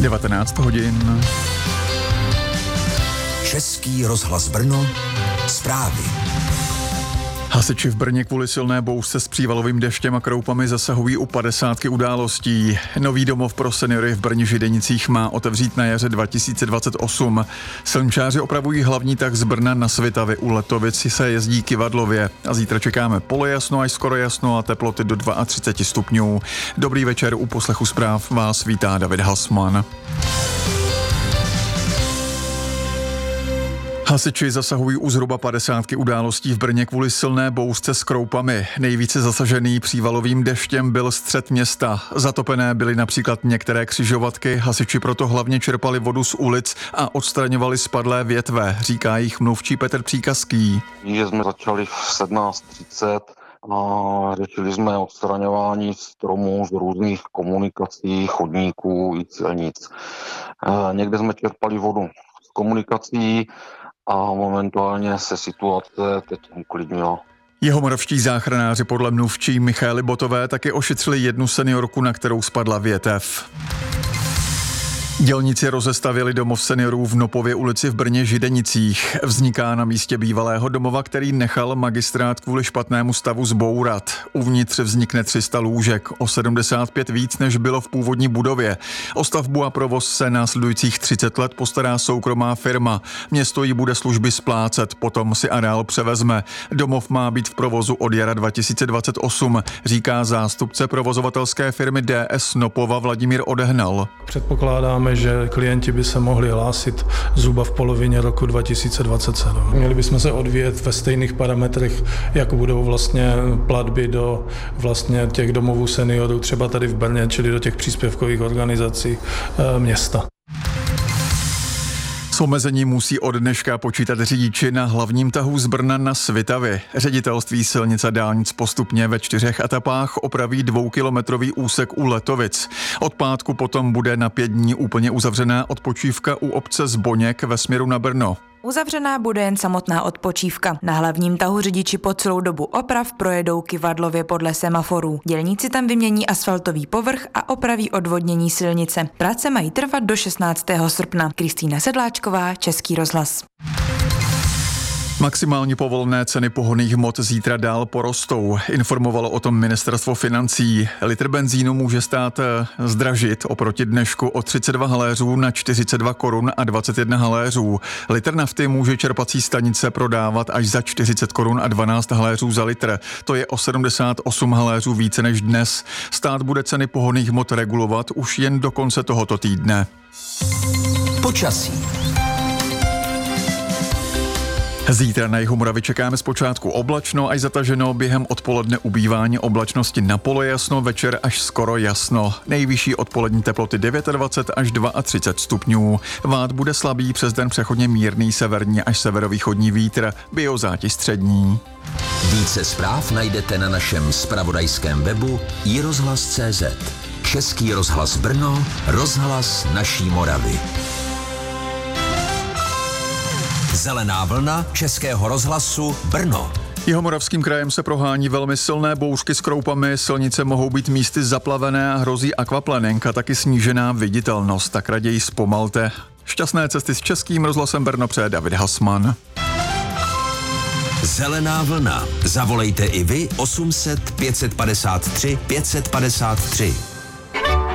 19 hodin. Český rozhlas Brno, zprávy. Hasiči v Brně kvůli silné bouřce s přívalovým deštěm a kroupami zasahují u 50 událostí. Nový domov pro seniory v Brně Židenicích má otevřít na jaře 2028. Silničáři opravují hlavní tah z Brna na Svitavy. U Letovic se jezdí kyvadlově. A zítra čekáme polojasno až skoro jasno a teploty do 32 stupňů. Dobrý večer, u poslechu zpráv vás vítá David Hasman. Hasiči zasahují u zhruba 50 událostí v Brně kvůli silné bouřce s kroupami. Nejvíce zasažený přívalovým deštěm byl střed města. Zatopené byly například některé křižovatky, hasiči proto hlavně čerpali vodu z ulic a odstraňovali spadlé větve, říká jich mluvčí Petr Příkazký. Že jsme začali v 17:30 a řešili jsme odstraňování stromů z různých komunikací, chodníků i silnic. Někde jsme čerpali vodu z komunikací a momentálně se situace teď uklidnila. Jihomoravští záchranáři podle mluvčí Michaely Botové taky ošetřili jednu seniorku, na kterou spadla větev. Dělníci rozestavili domov seniorů v Nopově ulici v Brně Židenicích. Vzniká na místě bývalého domova, který nechal magistrát kvůli špatnému stavu zbourat. Uvnitř vznikne 300 lůžek, o 75 víc, než bylo v původní budově. O stavbu a provoz se následujících 30 let postará soukromá firma. Město jí bude služby splácet, potom si areál převezme. Domov má být v provozu od jara 2028, říká zástupce provozovatelské firmy DS Nopova Vladimír Odehnal. Předpokládáme, že klienti by se mohli hlásit zhruba v polovině roku 2027. Měli bychom se odvíjet ve stejných parametrech, jako budou vlastně platby do vlastně těch domovů seniorů, třeba tady v Brně, čili do těch příspěvkových organizací města. S omezením musí od dneška počítat řidiči na hlavním tahu z Brna na Svitavy. Ředitelství silnic a dálnic postupně ve 4 etapách opraví 2kilometrový úsek u Letovic. Od pátku potom bude na 5 dní úplně uzavřená odpočívka u obce Zboněk ve směru na Brno. Uzavřená bude jen samotná odpočívka. Na hlavním tahu řidiči po celou dobu oprav projedou kyvadlově podle semaforů. Dělníci tam vymění asfaltový povrch a opraví odvodnění silnice. Práce mají trvat do 16. srpna. Kristýna Sedláčková, Český rozhlas. Maximálně povolené ceny pohonných hmot zítra dál porostou. Informovalo o tom ministerstvo financí. Litr benzínu může stát zdražit oproti dnešku o 32 haléřů na 42 korun a 21 haléřů. Litr nafty může čerpací stanice prodávat až za 40 korun a 12 haléřů za litr. To je o 78 haléřů více než dnes. Stát bude ceny pohonných hmot regulovat už jen do konce tohoto týdne. Počasí. Zítra na jihu Moravy čekáme zpočátku oblačno až zataženo, během odpoledne ubývání oblačnosti na polojasno, večer až skoro jasno. Nejvyšší odpolední teploty 29 až 32 stupňů. Vád bude slabý, přes den přechodně mírný severní až severovýchodní vítr, biozátěž střední. Více zpráv najdete na našem zpravodajském webu iRozhlas.cz. Český rozhlas Brno, rozhlas naší Moravy. Zelená vlna Českého rozhlasu Brno. Jihomoravským krajem se prohání velmi silné bouřky s kroupami, silnice mohou být místy zaplavené a hrozí akvaplaning a taky snížená viditelnost, tak raději zpomalte. Šťastné cesty s Českým rozhlasem Brno přeje David Hasman. Zelená vlna. Zavolejte i vy 800 553 553.